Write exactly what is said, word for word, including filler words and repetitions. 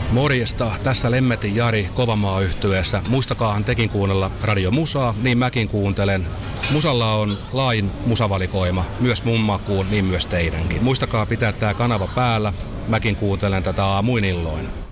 Morjesta, tässä Lemmetin Jari Kovamaa-yhtyeessä. Muistakaahan tekin kuunnella Radio Musaa, niin mäkin kuuntelen. Musalla on lain musavalikoima, myös mun makuun, niin myös teidänkin. Muistakaa pitää tää kanava päällä, mäkin kuuntelen tätä aamuin illoin.